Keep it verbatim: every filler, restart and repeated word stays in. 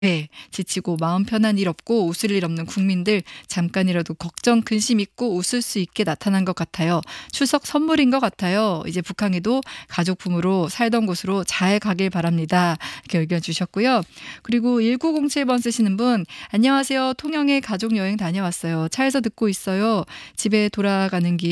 네. 지치고 마음 편한 일 없고 웃을 일 없는 국민들 잠깐이라도 걱정 근심 잊고 웃을 수 있게 나타난 것 같아요. 추석 선물인 것 같아요. 이제 북한에도 가족 품으로 살던 곳으로 잘 가길 바랍니다. 이렇게 의견 주셨고요. 그리고 일구공칠 번 쓰시는 분 안녕하세요. 통영에 가족 여행 다녀왔어요. 차에서 듣고 있어요. 집에 돌아가는 길